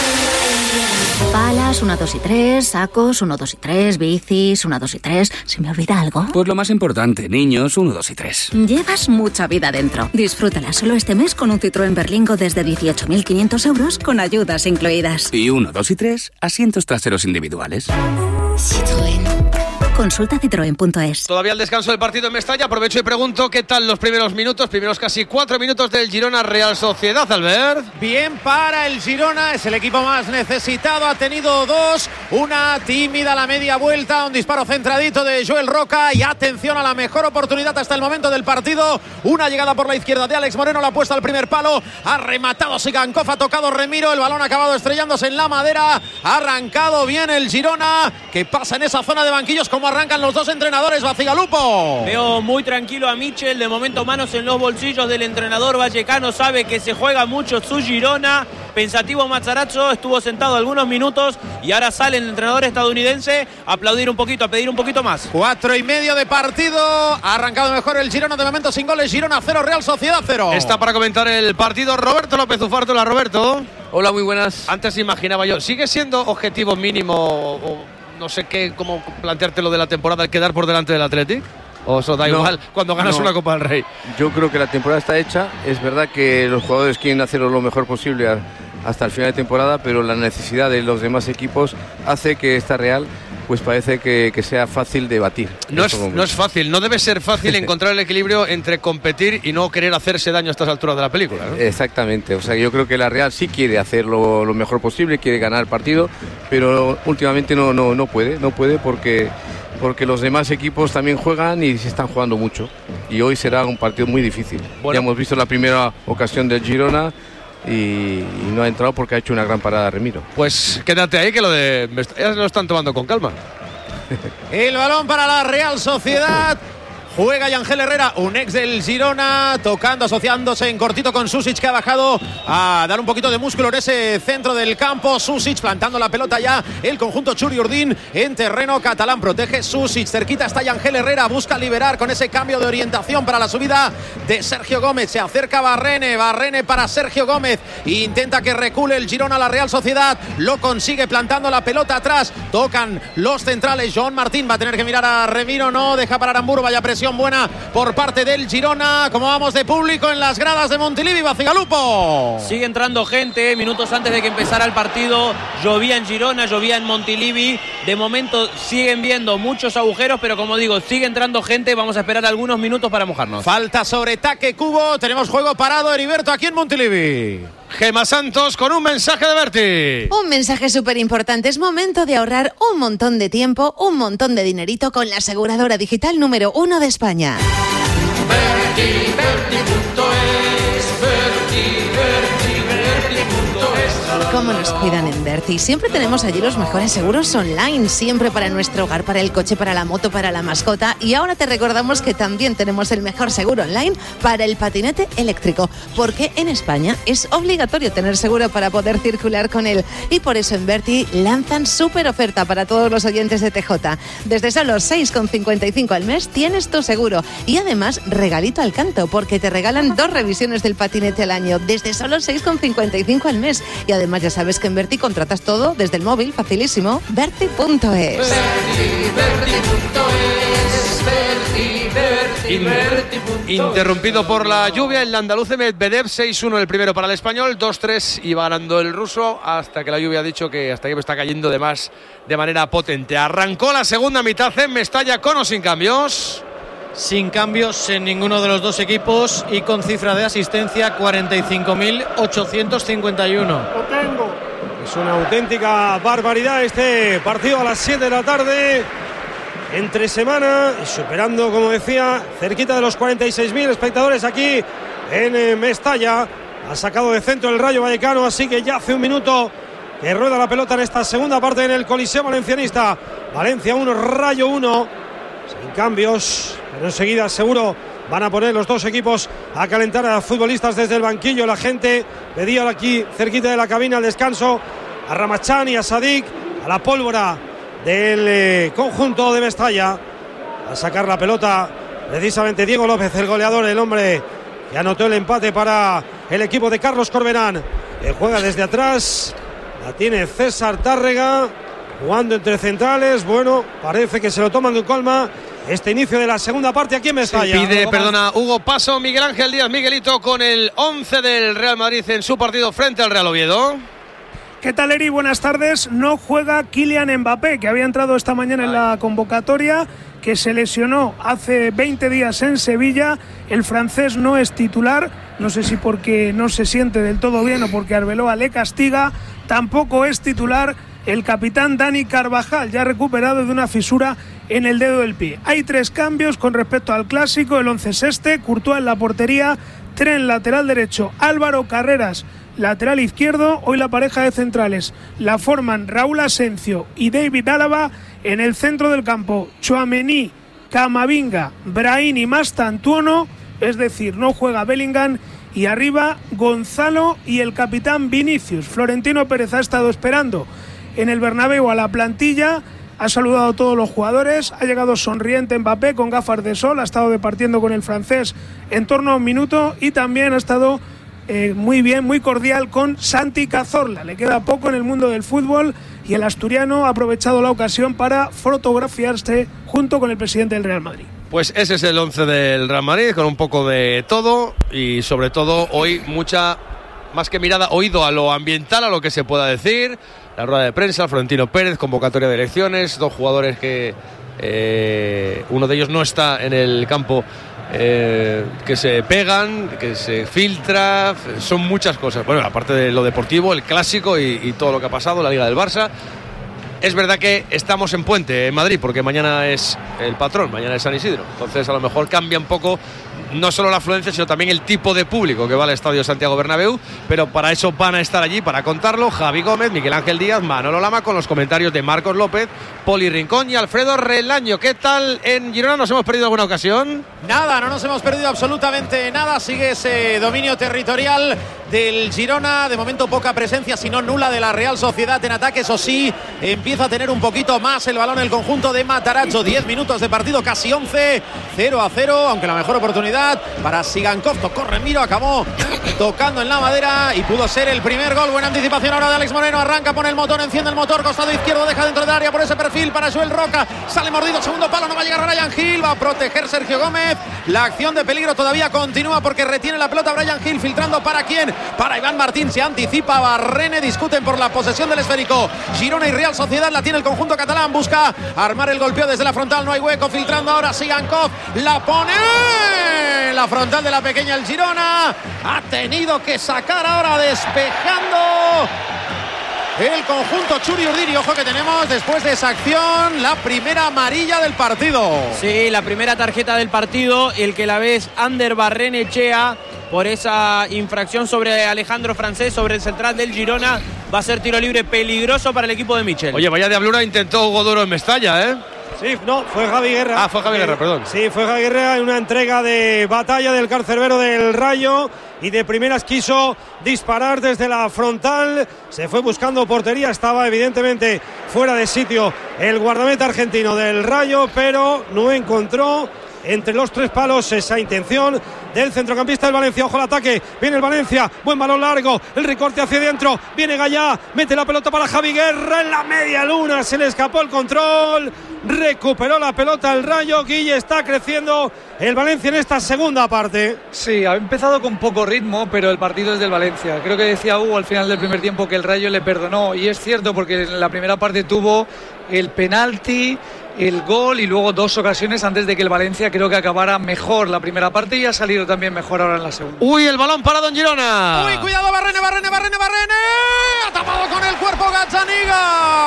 Palas, uno, dos y tres, sacos, uno, dos y tres, bicis, uno, dos y tres. ¿Se me olvida algo? Pues lo más importante, niños, uno, dos y tres. Llevas mucha vida dentro. Disfrútala solo este mes con un Citroën Berlingo desde dieciocho mil quinientos euros con ayudas incluidas. Y uno, dos y tres, asientos traseros individuales. Citroën. Consulta citroen punto es. Todavía el descanso del partido en Mestalla. Aprovecho y pregunto qué tal los primeros minutos, primeros casi cuatro minutos del Girona Real Sociedad, Albert. Bien para el Girona, es el equipo más necesitado, ha tenido dos, una tímida a la media vuelta, un disparo centradito de Joel Roca y atención a la mejor oportunidad hasta el momento del partido, una llegada por la izquierda de Alex Moreno, la puesta al primer palo, ha rematado Sigankov, ha tocado Remiro, el balón ha acabado estrellándose en la madera, ha arrancado bien el Girona, que pasa en esa zona de banquillos como arrancan los dos entrenadores, Bacigalupo. Veo muy tranquilo a Michel, de momento manos en los bolsillos del entrenador vallecano, sabe que se juega mucho su Girona. Pensativo Mazzarazzo, estuvo sentado algunos minutos y ahora sale el entrenador estadounidense a aplaudir un poquito, a pedir un poquito más. Cuatro y medio de partido, ha arrancado mejor el Girona, de momento sin goles, Girona cero, Real Sociedad cero. Está para comentar el partido Roberto López Ufártola. Roberto. Hola, muy buenas. Antes imaginaba yo, ¿sigue siendo objetivo mínimo o no sé qué, cómo plantearte lo de la temporada, el quedar por delante del Athletic? ¿O eso da no, igual cuando ganas no. una Copa del Rey? Yo creo que la temporada está hecha. Es verdad que los jugadores quieren hacerlo lo mejor posible a, hasta el final de temporada, pero la necesidad de los demás equipos hace que esta Real pues parece que, que sea fácil de batir. No es, no es fácil, no debe ser fácil encontrar el equilibrio entre competir y no querer hacerse daño a estas alturas de la película, ¿no? Exactamente, o sea, yo creo que la Real sí quiere hacerlo lo mejor posible, quiere ganar el partido, pero últimamente no, no, no puede, no puede porque, porque los demás equipos también juegan y se están jugando mucho. Y hoy será un partido muy difícil. Bueno. Ya hemos visto la primera ocasión del Girona, Y, y no ha entrado porque ha hecho una gran parada Remiro. Pues quédate ahí que lo de ya lo están tomando con calma. El balón para la Real Sociedad. Juega Yangel Herrera, un ex del Girona, tocando, asociándose en cortito con Susic, que ha bajado a dar un poquito de músculo en ese centro del campo. Susic plantando la pelota ya, el conjunto Churi Urdín en terreno catalán. Protege Susic, cerquita está Yangel Herrera, busca liberar con ese cambio de orientación para la subida de Sergio Gómez. Se acerca Barrene, Barrene para Sergio Gómez. Intenta que recule el Girona a la Real Sociedad, lo consigue plantando la pelota atrás. Tocan los centrales, Joan Martín va a tener que mirar a Remiro, no deja parar a Amburo, vaya presión buena por parte del Girona. Como vamos de público en las gradas de Montilivi, Bacigalupo. Sigue entrando gente, minutos antes de que empezara el partido llovía en Girona, llovía en Montilivi. De momento siguen viendo muchos agujeros, pero como digo, sigue entrando gente. Vamos a esperar algunos minutos para mojarnos. Falta sobre Taque Cubo, tenemos juego parado, Heriberto, aquí en Montilivi. Gema Santos con un mensaje de Berti. Un mensaje súper importante. Es momento de ahorrar un montón de tiempo, un montón de dinerito con la aseguradora digital número uno de España. Berti, Berti punto es, Berti, Berti, Berti punto es. Cómo nos cuidan en Berti. Siempre tenemos allí los mejores seguros online, siempre para nuestro hogar, para el coche, para la moto, para la mascota. Y ahora te recordamos que también tenemos el mejor seguro online para el patinete eléctrico, porque en España es obligatorio tener seguro para poder circular con él. Y por eso en Berti lanzan súper oferta para todos los oyentes de T J. Desde solo seis con cincuenta y cinco al mes tienes tu seguro. Y además regalito al canto, porque te regalan dos revisiones del patinete al año desde solo seis con cincuenta y cinco al mes. Y además Además, ya sabes que en Berti contratas todo desde el móvil, facilísimo. Berti punto es. Berti, Berti punto es, Berti, Berti, Berti punto es. Interrumpido por la lluvia, el andaluz Medvedev seis uno el primero para el español, dos tres iba ganando el ruso hasta que la lluvia ha dicho que hasta aquí está cayendo de más de manera potente. Arrancó la segunda mitad en Mestalla con o sin cambios. Sin cambios en ninguno de los dos equipos y con cifra de asistencia cuarenta y cinco mil ochocientos cincuenta y uno. Lo tengo. Es una auténtica barbaridad este partido a las siete de la tarde. Entre semana, superando, como decía, cerquita de los cuarenta y seis mil espectadores aquí en Mestalla. Ha sacado de centro el Rayo Vallecano, así que ya hace un minuto que rueda la pelota en esta segunda parte en el Coliseo Valencianista. Valencia uno, Rayo uno. Sin cambios, pero enseguida seguro van a poner los dos equipos a calentar a futbolistas desde el banquillo. La gente pedía aquí cerquita de la cabina al descanso a Ramachán y a Sadik, a la pólvora del eh, conjunto de Mestalla. A sacar la pelota precisamente Diego López, el goleador, el hombre que anotó el empate para el equipo de Carlos Corberán. Que juega desde atrás, la tiene César Tárrega, jugando entre centrales. Bueno, parece que se lo toman de un colma este inicio de la segunda parte aquí en Mestalla. Se pide, perdona, Hugo paso, Miguel Ángel Díaz, Miguelito, con el once del Real Madrid en su partido frente al Real Oviedo. ¿Qué tal, Eri? Buenas tardes. No juega Kylian Mbappé, que había entrado esta mañana en la convocatoria, que se lesionó hace veinte días en Sevilla. El francés no es titular, no sé si porque no se siente del todo bien o porque Arbeloa le castiga. Tampoco es titular el capitán Dani Carvajal, ya recuperado de una fisura en el dedo del pie. Hay tres cambios con respecto al clásico. El once es este: Courtois en la portería, Tren lateral derecho, Álvaro Carreras lateral izquierdo. Hoy la pareja de centrales la forman Raúl Asencio y David Álava. En el centro del campo, Tchouaméni, Camavinga, Brahim y Mastantuono, es decir, no juega Bellingham. Y arriba, Gonzalo y el capitán Vinicius. Florentino Pérez ha estado esperando en el Bernabéu a la plantilla, ha saludado a todos los jugadores, ha llegado sonriente Mbappé con gafas de sol, ha estado departiendo con el francés en torno a un minuto y también ha estado eh, muy bien, muy cordial con Santi Cazorla. Le queda poco en el mundo del fútbol y el asturiano ha aprovechado la ocasión para fotografiarse junto con el presidente del Real Madrid. Pues ese es el once del Real Madrid, con un poco de todo y sobre todo hoy mucha, más que mirada, oído a lo ambiental, a lo que se pueda decir. La rueda de prensa, Florentino Pérez, convocatoria de elecciones, dos jugadores que eh, uno de ellos no está en el campo, eh, que se pegan, que se filtra, son muchas cosas. Bueno, aparte de lo deportivo, el clásico y, y todo lo que ha pasado, la Liga del Barça. Es verdad que estamos en puente en Madrid, porque mañana es el patrón, mañana es San Isidro. Entonces a lo mejor cambia un poco no solo la afluencia, sino también el tipo de público que va al Estadio Santiago Bernabéu. Pero para eso van a estar allí, para contarlo, Javi Gómez, Miguel Ángel Díaz, Manolo Lama, con los comentarios de Marcos López, Poli Rincón y Alfredo Relaño. ¿Qué tal en Girona? ¿Nos hemos perdido alguna ocasión? Nada, no nos hemos perdido absolutamente nada. Sigue ese dominio territorial del Girona. De momento poca presencia, si no nula, de la Real Sociedad en ataque. Eso sí, empieza a tener un poquito más el balón el conjunto de Matarazzo. diez minutos de partido, casi once, cero a cero, aunque la mejor oportunidad para Sigankov. Tocó Remiro, acabó tocando en la madera y pudo ser el primer gol. Buena anticipación ahora de Alex Moreno. Arranca, pone el motor, enciende el motor, costado izquierdo, deja dentro del área por ese perfil para Joel Roca. Sale mordido, segundo palo, no va a llegar Bryan Gil. Va a proteger Sergio Gómez. La acción de peligro todavía continúa porque retiene la pelota Bryan Gil, filtrando para quién, para Iván Martín. Se anticipa Barrene, discuten por la posesión del esférico. Girona y Real Sociedad la tiene el conjunto catalán. Busca armar el golpeo desde la frontal, no hay hueco, filtrando ahora Sigankov. La pone en la frontal de la pequeña el Girona. Ha tenido que sacar ahora, despejando el conjunto Churi Urdiri. Ojo que tenemos después de esa acción la primera amarilla del partido. Sí, la primera tarjeta del partido. El que la ve es Ander Barrenechea por esa infracción sobre Alejandro Francés, sobre el central del Girona. Va a ser tiro libre peligroso para el equipo de Michel. Oye, vaya diablura intentó Hugo Duro en Mestalla, ¿eh? Sí, no, fue Javi Guerra. Ah, fue Javi Guerra, perdón. Sí, fue Javi Guerra en una entrega de batalla del carcerbero del Rayo y de primeras quiso disparar desde la frontal. Se fue buscando portería, estaba evidentemente fuera de sitio el guardameta argentino del Rayo, pero no encontró entre los tres palos esa intención del centrocampista del Valencia. Ojo al ataque, viene el Valencia, buen balón largo, el recorte hacia adentro, viene Gallá, mete la pelota para Javi Guerra en la media luna, se le escapó el control, recuperó la pelota el Rayo. Guille, está creciendo el Valencia en esta segunda parte. Sí, ha empezado con poco ritmo, pero el partido es del Valencia. Creo que decía Hugo al final del primer tiempo que el Rayo le perdonó, y es cierto porque en la primera parte tuvo el penalti, el gol y luego dos ocasiones antes de que el Valencia creo que acabara mejor la primera parte, y ha salido también mejor ahora en la segunda. Uy, el balón parado en Girona. Uy, cuidado, Barrene, Barrene, Barrene, Barrene. Ha tapado con el cuerpo Gazzaniga.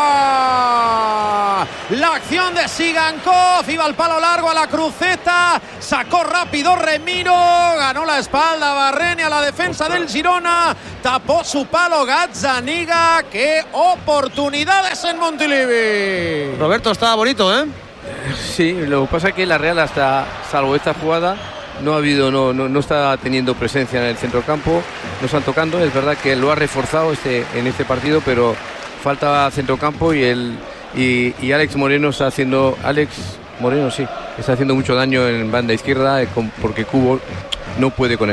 La acción de Sigankov, iba al palo largo a la cruceta, sacó rápido Remiro, ganó la espalda Barrene a la defensa del Girona, tapó su palo Gazzaniga. ¡Qué oportunidades en Montilivi! Roberto, estaba bonito, ¿eh? Sí, lo que pasa es que la Real, hasta salvo esta jugada, no ha habido, no, no, no está teniendo presencia en el centrocampo, no están tocando. Es verdad que lo ha reforzado este, en este partido, pero falta centrocampo y el y, y Alex Moreno está haciendo Alex Moreno sí está haciendo mucho daño en banda izquierda, porque Cubo no puede con él.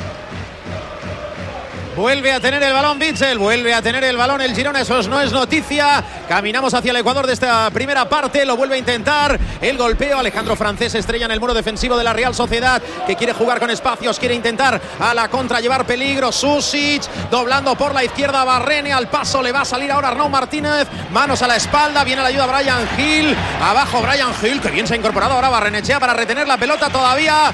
Vuelve a tener el balón Bitzel, vuelve a tener el balón el Girona, eso no es noticia. Caminamos hacia el Ecuador de esta primera parte, lo vuelve a intentar. El golpeo, Alejandro Francés estrella en el muro defensivo de la Real Sociedad, que quiere jugar con espacios, quiere intentar a la contra llevar peligro. Susic, doblando por la izquierda Barrene, al paso le va a salir ahora Arnau Martínez. Manos a la espalda, viene la ayuda Brian Hill. Abajo Brian Hill, que bien se ha incorporado ahora Barrenechea para retener la pelota todavía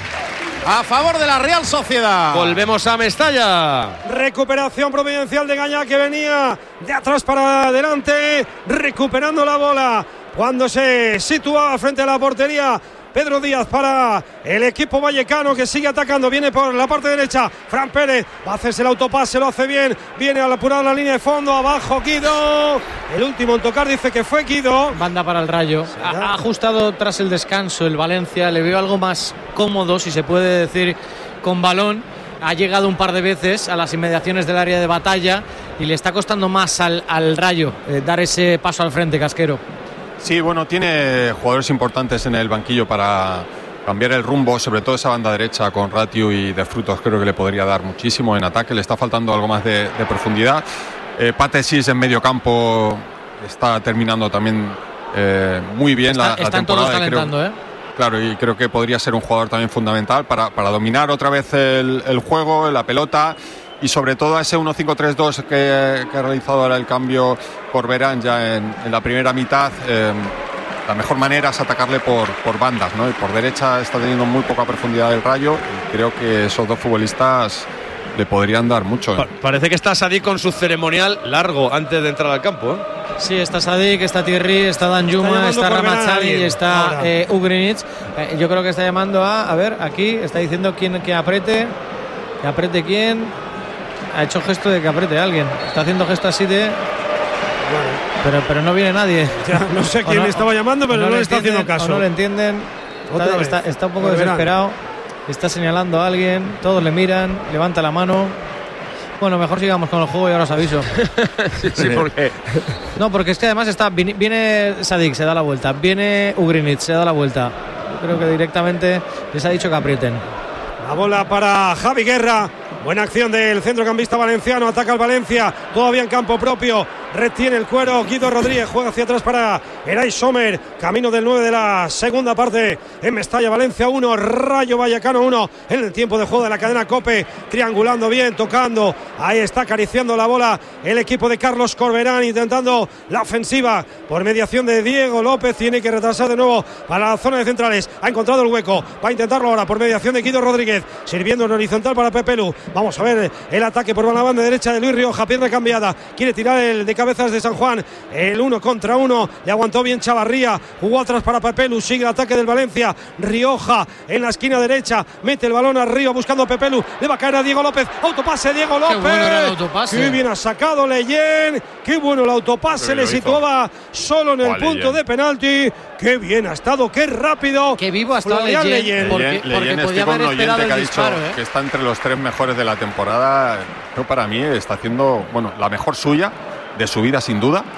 a favor de la Real Sociedad. Volvemos a Mestalla. Recuperación providencial de Gallá, que venía de atrás para adelante, recuperando la bola cuando se situaba frente a la portería. Pedro Díaz para el equipo vallecano, que sigue atacando, viene por la parte derecha, Fran Pérez va a hacerse el autopase, lo hace bien, viene al apurar la línea de fondo, abajo Guido, el último en tocar dice que fue Guido. Banda para el Rayo, ha, ha ajustado tras el descanso el Valencia, le veo algo más cómodo, si se puede decir, con balón. Ha llegado un par de veces a las inmediaciones del área de batalla y le está costando más al, al Rayo eh, dar ese paso al frente, Casquero. Sí, bueno, tiene jugadores importantes en el banquillo para cambiar el rumbo, sobre todo esa banda derecha con Ratiu y De Frutos, creo que le podría dar muchísimo en ataque, le está faltando algo más de, de profundidad. Eh, Patesis en medio campo está terminando también eh, muy bien está, la, la están temporada. Están todos calentando, creo, ¿eh? Claro, y creo que podría ser un jugador también fundamental para, para dominar otra vez el, el juego, la pelota. Y sobre todo a ese uno cinco tres dos que, que ha realizado ahora el cambio por Verán ya en, en la primera mitad. Eh, la mejor manera es atacarle por, por bandas, ¿no? Y por derecha está teniendo muy poca profundidad el Rayo, y creo que esos dos futbolistas le podrían dar mucho. Pa- parece que está Sadik con su ceremonial largo antes de entrar al campo, ¿eh? Sí, está Sadik, está Thierry, está Danjuma, está, está Ramazani y está eh, Ugrinic. Eh, yo creo que está llamando a, a ver, aquí está diciendo quién que apriete, que apriete quién. Ha hecho gesto de que apriete a alguien. Está haciendo gesto así de... Bueno, pero, pero no viene nadie. Ya, no sé quién no, estaba llamando, pero no, no le está haciendo caso. No le entienden. Está, está, está un poco Volverán. desesperado. Está señalando a alguien. Todos le miran. Levanta la mano. Bueno, mejor sigamos con el juego y ahora os aviso. sí, sí, ¿por qué? No, porque es que además está viene Sadik, se da la vuelta. Viene Ugrinic, se da la vuelta. Yo creo que directamente les ha dicho que aprieten. La bola para Javi Guerra. Buena acción del centrocampista valenciano, ataca al Valencia, todavía en campo propio, retiene el cuero, Guido Rodríguez juega hacia atrás para Eray Sommer, camino del nueve de la segunda parte, en Mestalla, Valencia uno, Rayo Vallecano uno, en el tiempo de juego de la cadena COPE, triangulando bien, tocando, ahí está acariciando la bola el equipo de Carlos Corberán, intentando la ofensiva por mediación de Diego López, tiene que retrasar de nuevo para la zona de centrales, ha encontrado el hueco, va a intentarlo ahora por mediación de Guido Rodríguez, sirviendo en horizontal para Pepe Lu. Vamos a ver el ataque por la banda derecha de Luis Rioja, pierna cambiada, quiere tirar el de cabezas de San Juan, el uno contra uno, le aguantó bien Chavarría, jugó atrás para Pepelu, sigue el ataque del Valencia, Rioja en la esquina derecha, mete el balón arriba buscando a Pepelu, le va a caer a Diego López, autopase Diego López, qué bueno era el autopase, qué bien ha sacado Leyen, qué bueno el autopase, le situaba solo en el punto Leyen. de penalti, qué bien ha estado, qué rápido, qué vivo ha estado Leyen, Leyen, porque, porque Leyen podía haber esperado que el disparo, dicho ¿eh? que está entre los tres mejores de la temporada. Creo para mí está haciendo, bueno, la mejor suya de su vida sin duda,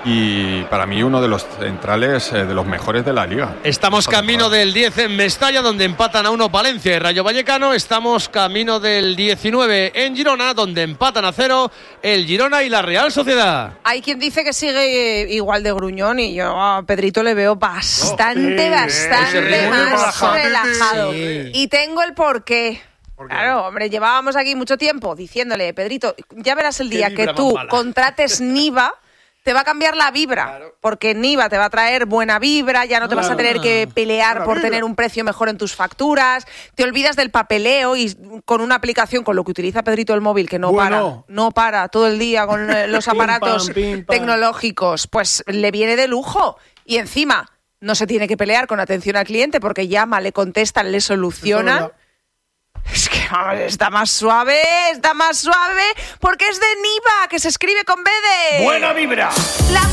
y para mí uno de los centrales eh, de los mejores de la liga. Estamos camino del diez en Mestalla, donde empatan a uno Palencia y Rayo Vallecano. Estamos camino del diecinueve en Girona, donde empatan a cero el Girona y la Real Sociedad. Hay quien dice que sigue igual de gruñón y yo a Pedrito le veo bastante, oh, sí, bastante más relajado. relajado. Sí. Y tengo el porqué. ¿Por claro, hombre, llevábamos aquí mucho tiempo diciéndole, Pedrito, ya verás el día que tú contrates Niva, te va a cambiar la vibra, claro. Porque Niva te va a traer buena vibra, ya no te claro. vas a tener que pelear por tener un precio mejor en tus facturas, te olvidas del papeleo y con una aplicación, con lo que utiliza Pedrito el móvil, que no bueno. para, no para todo el día con los aparatos pim, pam, pim, pam. tecnológicos, pues le viene de lujo y encima no se tiene que pelear con atención al cliente porque llama, le contestan, le solucionan. Es que vamos, está más suave, está más suave porque es de Niva, que se escribe con B de... ¡Buena vibra! La